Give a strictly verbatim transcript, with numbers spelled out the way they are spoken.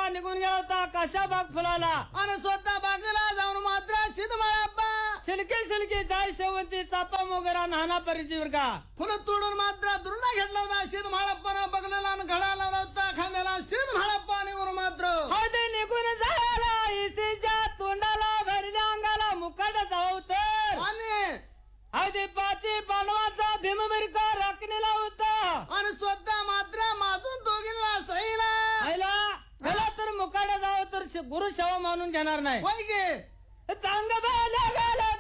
मुलगा निघून गेला होता कशा बाग फुलाला आणि स्वतः बागेला जाऊन मात्र सिद्धमाळाप्पा सिलकी सिलकी जाय शेवंती चापा मोगरा नाना परिजीवर का फुलं तोडून मात्र दुर्डा घेतला होता सिद्धमाळाप्पानं बघलेला आणि घडा लावला होता खांद्याला सिद्धमाळाप्पा निघून मात्र हळदी निघून झाला इसीच्या तोंडाला भरल्या अंगाला मुकाट जाऊ तर आणि हळदी पाची पांडवाचा भीमबिरका राखणीला होता आणि स्वतः मात्र माजून दोघीला सहीला आयला गेला तर मुकाट जाऊ तर गुरु सेवा मानून घेणार नाही होय गे चांग गेला